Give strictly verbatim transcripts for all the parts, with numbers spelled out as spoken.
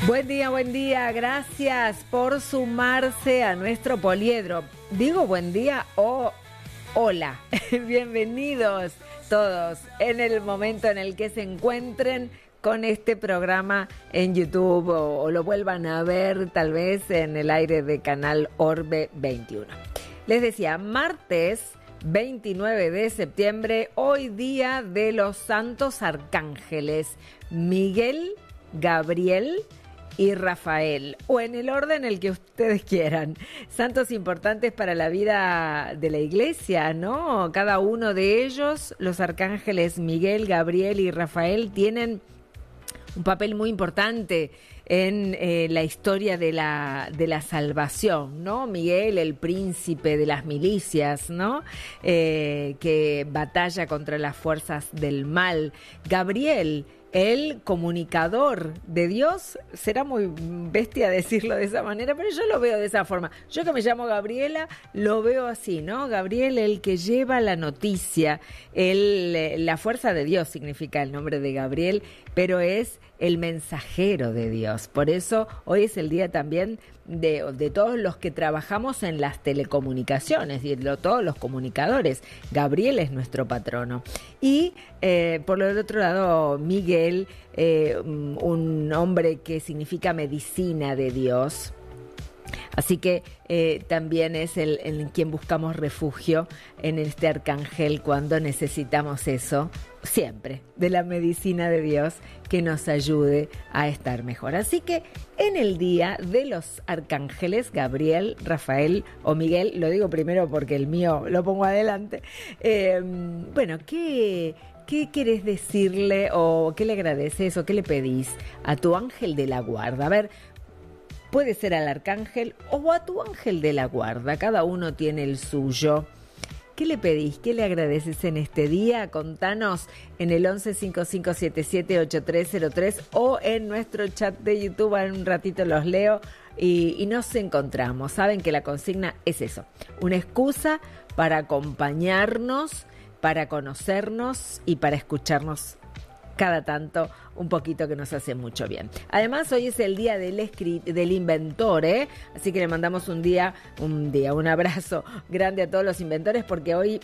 Buen día, buen día. Gracias por sumarse a nuestro poliedro. Digo buen día o hola. Bienvenidos todos en el momento en el que se encuentren con este programa en YouTube o, o lo vuelvan a ver tal vez en el aire de Canal Orbe veintiuno. Les decía, martes veintinueve de septiembre, hoy día de los santos arcángeles Miguel, Gabriel y Rafael, o en el orden en el que ustedes quieran. Santos importantes para la vida de la iglesia, ¿no? Cada uno de ellos, los arcángeles Miguel, Gabriel y Rafael, tienen un papel muy importante en eh, la historia de la, de la salvación, ¿no? Miguel, el príncipe de las milicias, ¿no? Eh, que batalla contra las fuerzas del mal. Gabriel, el comunicador de Dios. Será muy bestia decirlo de esa manera, pero yo lo veo de esa forma. Yo que me llamo Gabriela, lo veo así, ¿no? Gabriel, el que lleva la noticia. El, la fuerza de Dios significa el nombre de Gabriel, pero es el mensajero de Dios. Por eso hoy es el día también de, de todos los que trabajamos en las telecomunicaciones y de todos los comunicadores. Gabriel es nuestro patrono. Y eh, por el otro lado, Miguel, eh, un hombre que significa medicina de Dios. Así que eh, también es el en quien buscamos refugio en este arcángel cuando necesitamos eso, siempre, de la medicina de Dios que nos ayude a estar mejor. Así que en el día de los arcángeles, Gabriel, Rafael o Miguel, lo digo primero porque el mío lo pongo adelante, eh, bueno, ¿qué... ¿Qué querés decirle o qué le agradeces o qué le pedís a tu ángel de la guarda? A ver, puede ser al arcángel o a tu ángel de la guarda. Cada uno tiene el suyo. ¿Qué le pedís? ¿Qué le agradeces en este día? Contanos en el once cinco cinco siete siete ocho tres cero tres o en nuestro chat de YouTube. En un ratito los leo y, y nos encontramos. Saben que la consigna es eso. Una excusa para acompañarnos, para conocernos y para escucharnos cada tanto un poquito, que nos hace mucho bien. Además, hoy es el día del, escri- del inventor, ¿eh? Así que le mandamos un día, un día, un abrazo grande a todos los inventores, porque hoy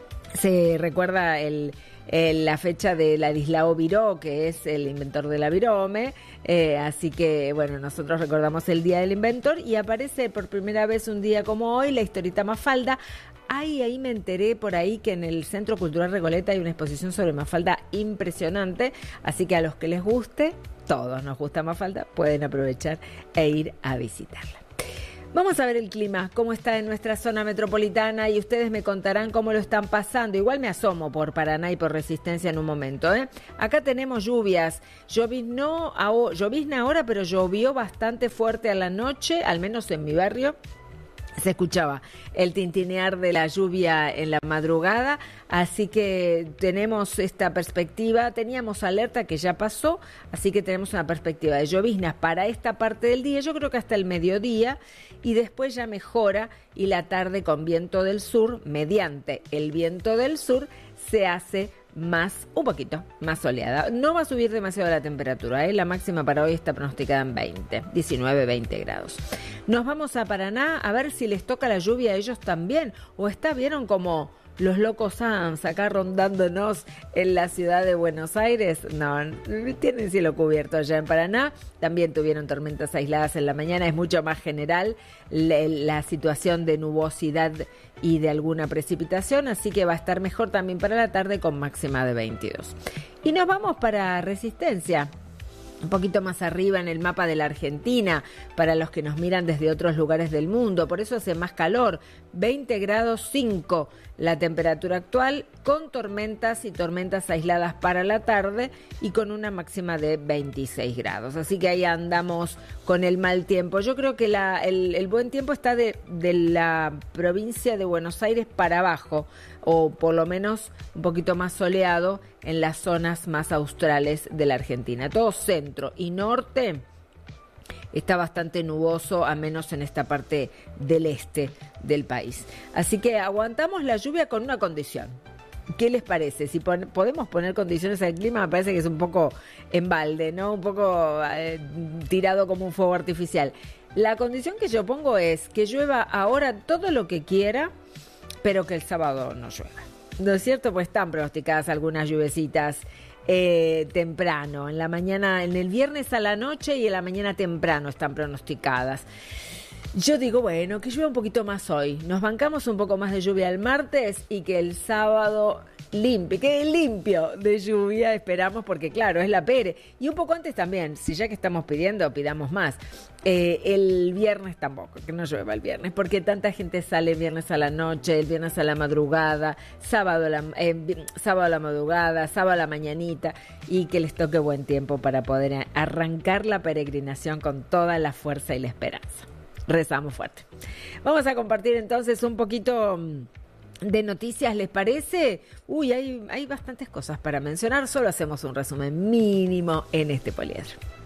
se recuerda el, el, la fecha de Ladislao Viró, que es el inventor de la virome, eh, así que, bueno, nosotros recordamos el día del inventor y aparece por primera vez un día como hoy la historieta Mafalda. Ahí, ahí me enteré por ahí que en el Centro Cultural Recoleta hay una exposición sobre Mafalda impresionante, así que a los que les guste, todos nos gusta Mafalda, pueden aprovechar e ir a visitarla. Vamos a ver el clima, cómo está en nuestra zona metropolitana y ustedes me contarán cómo lo están pasando. Igual me asomo por Paraná y por Resistencia en un momento, ¿eh? Acá tenemos lluvias, lloviznó, llovizna ahora, pero llovió bastante fuerte a la noche, al menos en mi barrio. Se escuchaba el tintinear de la lluvia en la madrugada, así que tenemos esta perspectiva, teníamos alerta que ya pasó, así que tenemos una perspectiva de lloviznas para esta parte del día, yo creo que hasta el mediodía, y después ya mejora y la tarde con viento del sur, mediante el viento del sur, se hace más, un poquito más soleada. No va a subir demasiado la temperatura, ¿eh? La máxima para hoy está pronosticada en veinte, diecinueve, veinte grados. Nos vamos a Paraná a ver si les toca la lluvia a ellos también, o está, vieron como los locos Sams acá rondándonos en la ciudad de Buenos Aires. No, tienen cielo cubierto allá en Paraná. También tuvieron tormentas aisladas en la mañana. Es mucho más general la, la situación de nubosidad y de alguna precipitación, así que va a estar mejor también para la tarde con máxima de veintidós. Y nos vamos para Resistencia. Un poquito más arriba en el mapa de la Argentina, para los que nos miran desde otros lugares del mundo, por eso hace más calor, veinte grados cinco la temperatura actual, con tormentas y tormentas aisladas para la tarde y con una máxima de veintiséis grados, así que ahí andamos con el mal tiempo. Yo creo que la, el, el buen tiempo está de, de la provincia de Buenos Aires para abajo, o por lo menos un poquito más soleado en las zonas más australes de la Argentina. Todo centro y norte está bastante nuboso, a menos en esta parte del este del país. Así que aguantamos la lluvia con una condición. ¿Qué les parece? Si pon- podemos poner condiciones al clima, me parece que es un poco en balde, ¿no? Un poco eh, tirado como un fuego artificial. La condición que yo pongo es que llueva ahora todo lo que quiera, pero que el sábado no llueva. ¿No es cierto? Pues están pronosticadas algunas lluvecitas eh, temprano, en la mañana, en el viernes a la noche y en la mañana temprano están pronosticadas. Yo digo, bueno, que llueva un poquito más hoy. Nos bancamos un poco más de lluvia el martes y que el sábado limpie, quede limpio de lluvia, esperamos, porque claro, es la pere. Y un poco antes también, si ya que estamos pidiendo, pidamos más. Eh, el viernes tampoco, que no llueva el viernes, porque tanta gente sale el viernes a la noche, el viernes a la madrugada, sábado a la, eh, sábado a la madrugada, sábado a la mañanita, y que les toque buen tiempo para poder arrancar la peregrinación con toda la fuerza y la esperanza. Rezamos fuerte. Vamos a compartir entonces un poquito de noticias, ¿les parece? Uy, hay, hay bastantes cosas para mencionar, solo hacemos un resumen mínimo en este poliedro.